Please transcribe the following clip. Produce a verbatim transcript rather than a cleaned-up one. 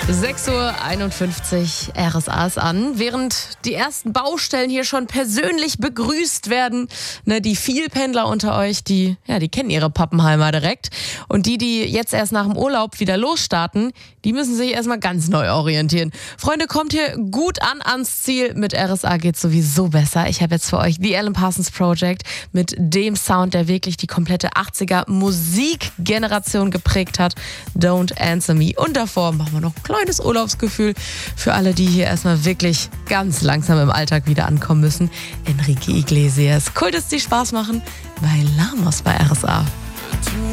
sechs Uhr einundfünfzig, R S A ist an. Während die ersten Baustellen hier schon persönlich begrüßt werden, ne, die Vielpendler unter euch, die, ja, die kennen ihre Pappenheimer direkt. Und die, die jetzt erst nach dem Urlaub wieder losstarten, die müssen sich erstmal ganz neu orientieren. Freunde, kommt hier gut an ans Ziel. Mit R S A geht's sowieso besser. Ich habe jetzt für euch The Alan Parsons Project mit dem Sound, der wirklich die komplette achtziger Musikgeneration geprägt hat. Don't Answer Me. Und davor machen wir noch ein kleines Urlaubsgefühl für alle, die hier erstmal wirklich ganz langsam im Alltag wieder ankommen müssen. Enrique Iglesias. Cool, dass die Spaß machen. Bei Lamos bei R S A.